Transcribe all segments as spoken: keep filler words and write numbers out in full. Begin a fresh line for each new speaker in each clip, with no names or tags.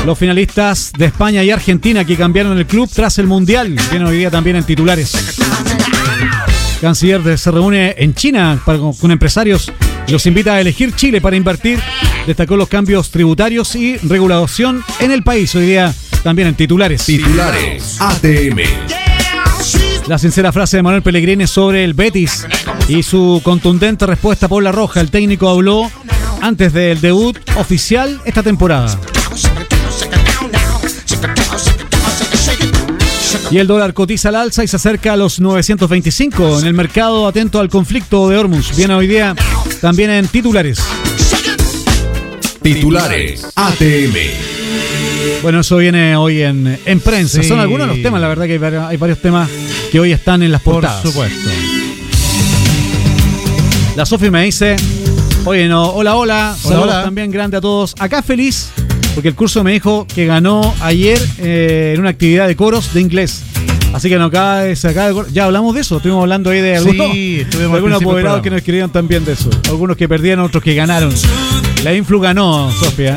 Los finalistas de España y Argentina que cambiaron el club tras el Mundial vienen hoy día también en titulares. Canciller se reúne en China para, con empresarios y los invita a elegir Chile para invertir. Destacó los cambios tributarios y regulación en el país. Hoy día también en titulares.
Titulares A T M.
La sincera frase de Manuel Pellegrini sobre el Betis y su contundente respuesta por la roja. El técnico habló antes del debut oficial esta temporada. Y el dólar cotiza al alza y se acerca a los novecientos veinticinco en el mercado, atento al conflicto de Hormuz. Viene hoy día también en titulares.
Titulares A T M.
Bueno, eso viene hoy en, en prensa.
Sí.
Son algunos de los temas, la verdad que hay varios, hay varios temas que hoy están en las portadas.
Por supuesto.
La Sofi me dice, oye, no, hola, hola, saludos
hola.
también grande a todos. Acá feliz, porque el curso me dijo que ganó ayer eh, en una actividad de coros de inglés. Así que no acaba de sacar, ya hablamos de eso, estuvimos hablando ahí de algunos,
Sí, estuvimos
de
al
algunos
principio del
apoderados
programa.
que nos escribían también de eso. Algunos que perdían, otros que ganaron. La Influ ganó, Sofía.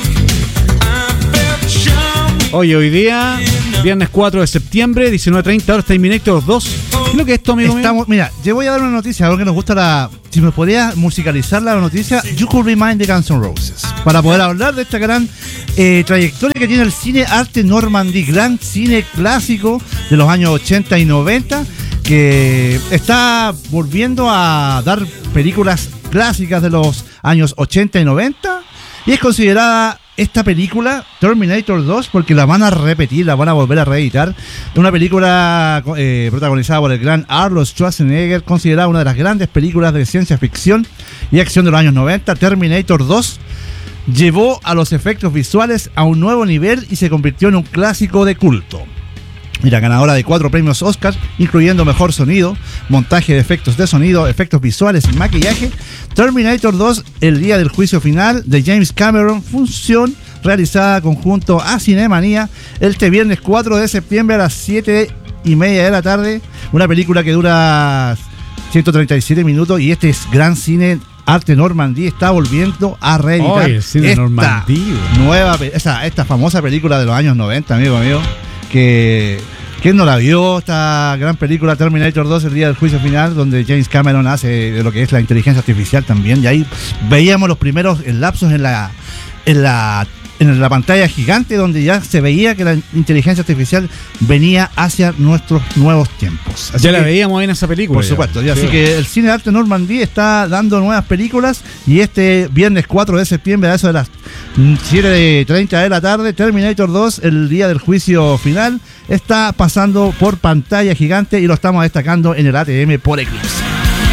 Oye, hoy día, viernes cuatro de septiembre, diecinueve treinta, horas Terminator dos. ¿Qué es lo que es esto, amigo mío?
Estamos, mira, yo voy a dar una noticia, algo que nos gusta la... Si me podría musicalizar la noticia, You Could Be Mine de Guns N' Roses, para poder hablar de esta gran eh, trayectoria que tiene el cine arte Normandy, gran cine clásico de los años ochenta y noventa, que está volviendo a dar películas clásicas de los años ochenta y noventa, y es considerada esta película, Terminator dos, porque la van a repetir, la van a volver a reeditar. Una película eh, protagonizada por el gran Arnold Schwarzenegger, considerada una de las grandes películas de ciencia ficción y acción de los años noventa. Terminator dos llevó a los efectos visuales a un nuevo nivel y se convirtió en un clásico de culto. Mira, ganadora de cuatro premios Oscar, incluyendo mejor sonido, montaje de efectos de sonido, efectos visuales y maquillaje. Terminator dos, el día del juicio final de James Cameron, función realizada conjunto a Cinemanía este viernes cuatro de septiembre a las siete y media de la tarde. Una película que dura ciento treinta y siete minutos y este es gran cine arte Normandy está volviendo a reeditar.
Oye, el cine
esta
Normandí.
nueva, esta, esta famosa película de los años noventa, amigo mío. Que ¿quién no la vio? Esta gran película Terminator dos, el día del juicio final, donde James Cameron hace de lo que es la inteligencia artificial también, y ahí veíamos los primeros lapsos en la en la en la pantalla gigante, donde ya se veía que la inteligencia artificial venía hacia nuestros nuevos tiempos. Así
Ya la
que,
veíamos ahí en esa película.
por
ya.
supuesto, ya,
Sí.
así que el cine de arte Normandy está dando nuevas películas y este viernes cuatro de septiembre a eso de las siete treinta de la tarde, Terminator dos, el día del juicio final, está pasando por pantalla gigante y lo estamos destacando en el A T M por Eclipse.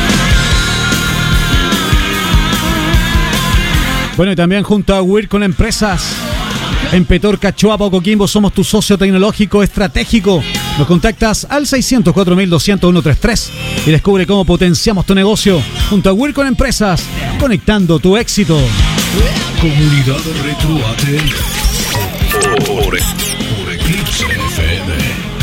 Bueno, y también junto a W I R con Empresas. En Petorca, Choapa, Coquimbo, somos tu socio tecnológico estratégico. Nos contactas al seiscientos cuatro mil doscientos ciento treinta y tres y descubre cómo potenciamos tu negocio junto a W I R con Empresas, conectando tu éxito.
Comunidad Retro A T M. Por, por Eclipse F M.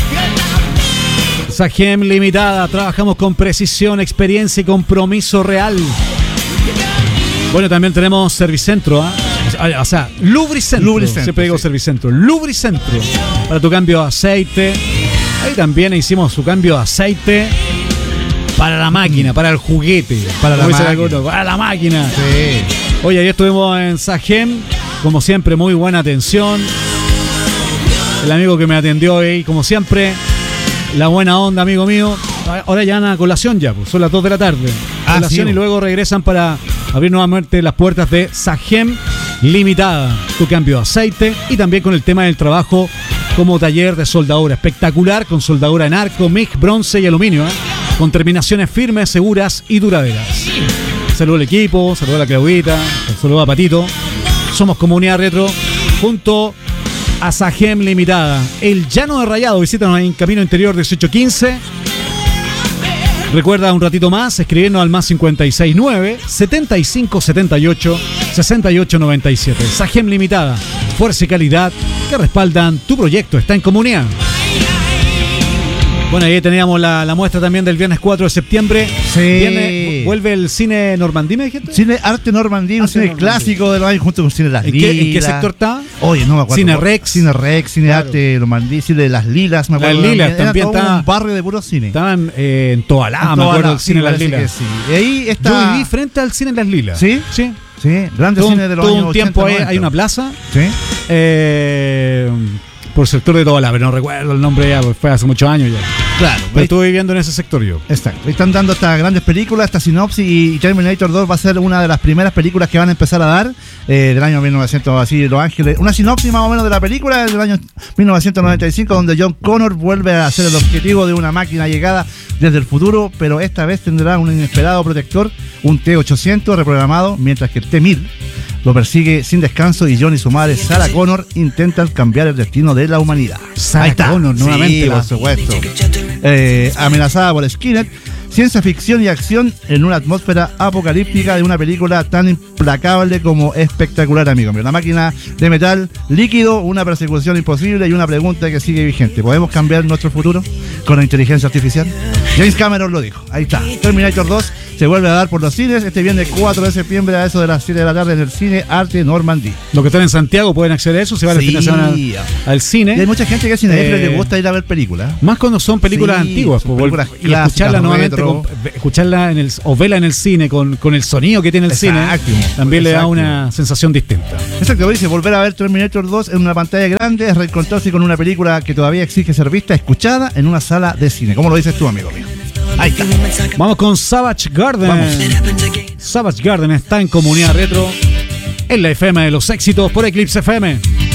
Sagem Limitada, trabajamos con precisión, experiencia y compromiso real. Bueno, también tenemos Servicentro, ¿ah? O sea, Lubricentro.
Lubricentro,
Siempre digo
sí.
Servicentro. Lubricentro. Para tu cambio de aceite. Ahí también hicimos su cambio de aceite para la máquina, para el juguete.
Para la
Como dice
máquina.
alguno, para la máquina.
Sí.
Oye, ayer estuvimos en Sagem. Como siempre, muy buena atención. El amigo que me atendió ahí, como siempre, la buena onda, amigo mío. Ahora ya van a colación ya, pues, son las dos de la tarde.
Ah,
Colación
sí,
y luego regresan para abrir nuevamente las puertas de Sagem Limitada. Tu cambio de aceite y también con el tema del trabajo como taller de soldadura. Espectacular, con soldadura en arco, M I G, bronce y aluminio, ¿eh? Con terminaciones firmes, seguras y duraderas. Saludos al equipo, saludos a la Claudita, saludos a Patito. Somos Comunidad Retro junto a Sagem Limitada. El Llano de Rayado, visítanos en Camino Interior dieciocho quince. Recuerda un ratito más escribirnos al más cincuenta y seis nueve, setenta y cinco setenta y ocho, sesenta y ocho noventa y siete. Sagem Limitada, fuerza y calidad que respaldan tu proyecto. Está en comunidad. Bueno, ahí teníamos la, la muestra también del viernes cuatro de septiembre.
Sí.
Viene vuelve el cine Normandí, ¿me dijiste?
Cine Arte Normandí, un
Arte
cine
Normandí.
clásico de los años junto con Cine Las
¿En
Lilas.
qué, ¿En qué sector está?
Oye, no me acuerdo.
Cine Rex.
Cine Rex, Cine
Claro.
Arte Normandí, Cine de Las Lilas, me
Las
acuerdo.
Lilas
Era
también
todo
está-
un barrio de puro cine.
Estaban eh, en Tobalá,
En
me
Tobalá,
acuerdo, el
sí,
cine Las
parece
Lilas.
que sí. Y ahí está.
Yo viví frente al cine Las Lilas.
¿Sí?
Sí.
Sí, grandes
Todo,
cines de los
todo
años
un tiempo
ochenta,
hay,
noventa.
hay una plaza
Sí.
eh, por el sector de Tobalá, pero no recuerdo el nombre ya, porque fue hace muchos años ya.
Claro.
Pero estuve viviendo en ese sector yo.
Exacto. Están dando estas grandes películas, esta sinopsis, y, y Terminator dos va a ser una de las primeras películas que van a empezar a dar eh, del año mil novecientos, así, Los Ángeles. Una sinopsis más o menos de la película del año mil novecientos noventa y cinco, donde John Connor vuelve a ser el objetivo de una máquina llegada desde el futuro, pero esta vez tendrá un inesperado protector, un T ochocientos reprogramado, mientras que el T mil lo persigue sin descanso, y John y su madre Sarah Connor intentan cambiar el destino de la humanidad.
Sarah
Ahí está.
Connor, nuevamente,
Sí, por
va.
supuesto. Eh, amenazada por Skinner, ciencia ficción y acción en una atmósfera apocalíptica de una película tan implacable como espectacular, amigo mío. La máquina de metal líquido, una persecución imposible y una pregunta que sigue vigente. ¿Podemos cambiar nuestro futuro con la inteligencia artificial? James Cameron lo dijo. Ahí está. Terminator dos se vuelve a dar por los cines este viernes cuatro de septiembre a eso de las siete de la tarde en el Cine Arte Normandí.
Los que están en Santiago pueden acceder a eso, se van el
Sí.
fin de semana al, al cine.
Y hay mucha gente que es cinéfila y
Eh,
le gusta ir a ver películas.
Más cuando son películas
Sí,
antiguas,
son
pues,
películas
y escucharla
clásicas,
nuevamente,
retro.
con- escucharla en el, o verla en el cine con, con el sonido que tiene el
Exacto,
cine, también le da
exacto.
una sensación distinta.
Exacto, dice, volver a ver Terminator dos en una pantalla grande es reencontrarse con una película que todavía exige ser vista, escuchada en una sala de cine. ¿Cómo lo dices tú, amigo mío? Ahí está.
Vamos con Savage Garden.
Vamos.
Savage Garden está en Comunidad Retro, en la F M de los éxitos por Eclipse F M.